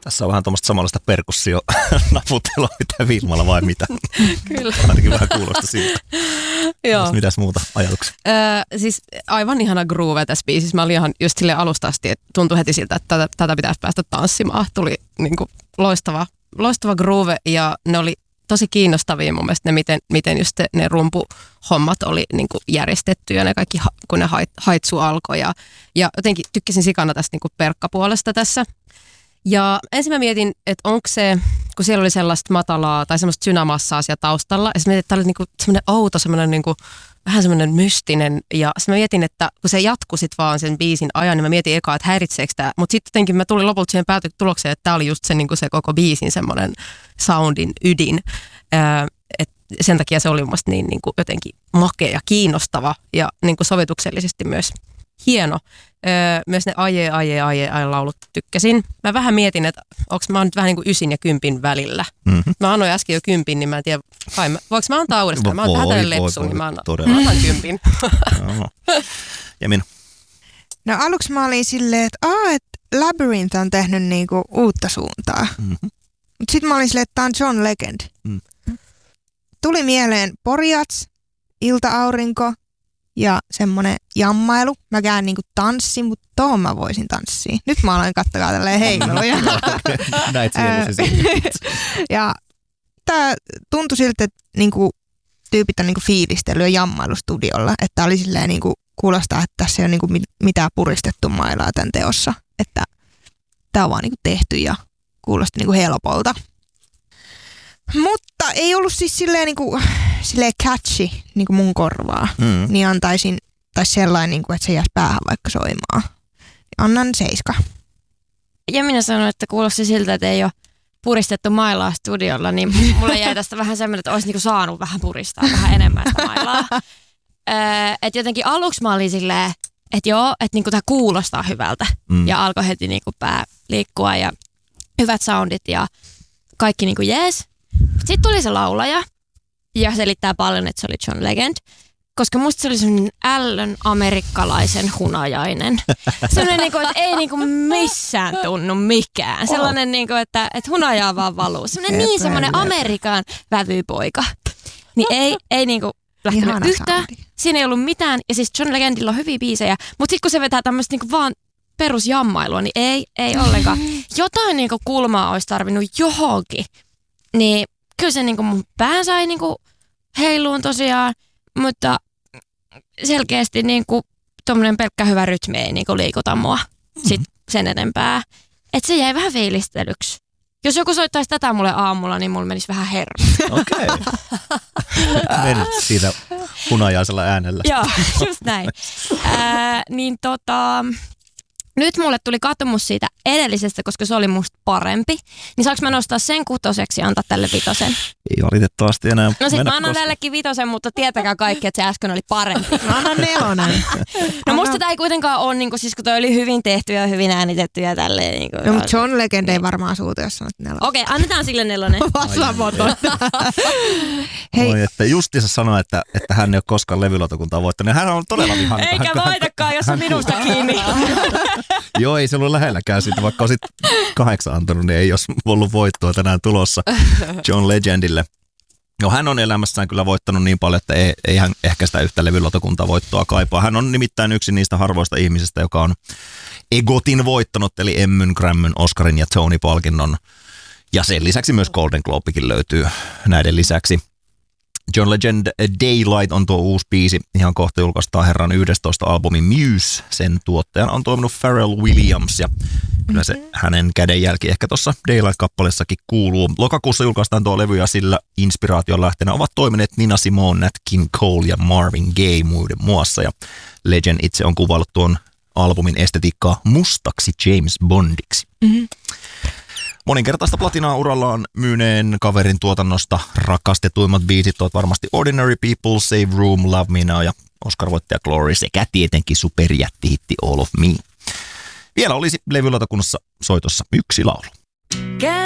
Tässä on vähän tuommoista samanlaista perkussio-naputtelua, mitä Vilmalla vai mitä? Kyllä. Ainakin vähän kuulosta siltä. Joo. Mitäs muuta ajatuksia? Siis aivan ihana groove tässä biisissä. Mä olin ihan just silleen alusta asti, että tuntui heti siltä, että tätä pitäisi päästä tanssimaan. Tuli niinku loistava groove ja ne oli tosi kiinnostavia mun mielestä miten just ne rumpuhommat oli niinku järjestetty ja ne kaikki, kun ne haitsu alkoi. Ja jotenkin tykkäsin sikana tästä niinku perkkapuolesta tässä. Ja ensin mä mietin, että onko se, kun siellä oli sellaista matalaa tai semmoista synamassaa siellä taustalla. Ja sitten mietin, että tämä oli niinku semmoinen outo, semmoinen niinku, vähän semmoinen mystinen. Ja sitten mä mietin, että kun se jatkui sit vaan sen biisin ajan, niin mä mietin ekaa, että häiritseekö tämä. Mutta sitten jotenkin mä tulin lopulta siihen tulokseen, että tämä oli just se, niinku se koko biisin semmoinen soundin ydin. Et sen takia se oli mun mielestä niin niinku jotenkin makea ja kiinnostava ja niinku sovituksellisesti myös hieno. Myös ne aje laulut tykkäsin. Mä vähän mietin, että mä oon nyt vähän niin kuin 9 ja 10 välillä. Mm-hmm. Mä annoin äsken jo 10, niin mä en tiedä, voinko mä antaa uudestaan? Mä oon vähän tällainen lepsu, niin mä annan 10. Ja minä? No aluksi mä olin silleen, että Labyrinth on tehnyt niinku uutta suuntaa. Mm-hmm. Mut sit mä olin silleen, että tää on John Legend. Mm. Tuli mieleen Porjats, Ilta-aurinko ja semmonen jammailu. Mäkään niinku tanssin, mutta tohon mä voisin tanssia. Nyt mä aloin katsoa tälleen heiluja. Näit sielusi. Ja tää tuntui siltä, että niinku tyypit on niinku fiilistellyt ja jammailu-studiolla. Että oli silleen niinku kuulostaa, että tässä ei ole niinku mitään puristettu mailaa tämän teossa. Että tää on vaan niinku tehty ja kuulosti niinku helpolta. Mutta ei ollut siis silleen catchy niinku mun korvaa. Niin antaisin, tai sellainen, niinku, että se jäisi päähän vaikka soimaan. Annan 7. Ja minä sanoin, että kuulosti siltä, että ei ole puristettu mailaa studiolla, niin mulle jäi tästä vähän semmoinen, että olisi niinku saanut vähän puristaa vähän enemmän sitä mailaa. Että jotenkin aluksi mä olin silleen, että joo, että niinku tää kuulostaa hyvältä. Ja alkoi heti niinku pää liikkua ja hyvät soundit ja kaikki niinku jees. Sitten tuli se laulaja ja selittää paljon, että se oli John Legend. Koska musta se oli semmoinen ällön amerikkalaisen hunajainen. Sellainen, niinku, että ei niinku missään tunnu mikään. Sellainen, niinku, että hunajaa vaan valuu. Semmoinen Amerikan vävypoika. Niin ei niinku lähtenyt yhtään. Siinä ei ollut mitään. Ja siis John Legendilla on hyviä biisejä. Mutta sitten kun se vetää tämmöistä niinku vaan perusjammailua, niin ei ollenkaan. Jotain niinku kulmaa olisi tarvinnut johonkin. Niin kyllä se niinku mun pää sai niinku heiluun tosiaan. Mutta selkeästi niinku tommonen pelkkä hyvä rytmi ei niinku liikuta mua sit sen enempää. Että se jäi vähän fiilistelyksi. Jos joku soittaisi tätä mulle aamulla, niin mulla menisi vähän hermo. Okei. Menit siitä hunajaisella äänellä. Joo, just näin. Nyt mulle tuli katumus siitä edellisestä, koska se oli musta parempi. Niin saanko mä nostaa sen 6 ja antaa tälle 5? Ei valitettavasti enää. No sit mä annan tällekin 5, mutta tietäkää kaikki, että se äsken oli parempi. Mä annan 4. No musta tää ei kuitenkaan ole, niin siis kun toi oli hyvin tehty ja hyvin äänitetty ja tälleen. Niin no mutta John Legend ei varmaan suuta, jos sanot 4. Okei, annetaan sille 4. Vastaamaton. Hei. Että justiinsa sanoi, että hän ei ole koskaan levylautakuntaa voittanut. Hän on todella vihainen. Eikä voitakaan, jos on minusta kiinni. Joo, ei se ollut lähelläkään siitä, vaikka olisit 8 antanut, niin ei olisi ollut voittoa tänään tulossa John Legendille. No, hän on elämässään kyllä voittanut niin paljon, että ei hän ehkä sitä yhtä levylautakuntaa voittoa kaipaa. Hän on nimittäin yksi niistä harvoista ihmisistä, joka on EGOTin voittanut, eli Emmyn, Grammyn, Oscarin ja Tony-palkinnon. Ja sen lisäksi myös Golden Globekin löytyy näiden lisäksi. John Legend Daylight on tuo uusi biisi. Ihan kohta julkaistaan herran 11 albumi Muse. Sen tuottajan on toiminut Pharrell Williams ja kyllä se hänen kädenjälki ehkä tuossa Daylight-kappaleessakin kuuluu. Lokakuussa julkaistaan tuo levy ja sillä inspiraation lähteenä ovat toimineet Nina Simone, Nat King Cole ja Marvin Gaye muiden muassa. Ja Legend itse on kuvaillut tuon albumin estetiikkaa mustaksi James Bondiksi. Moninkertaista platinaa urallaan myyneen kaverin tuotannosta rakastetuimmat biisit ovat varmasti Ordinary People, Save Room, Love Me Now ja Oscar-voittaja Glory sekä tietenkin superjättihitti All of Me. Vielä olisi levylautakunnassa soitossa 1 laulu.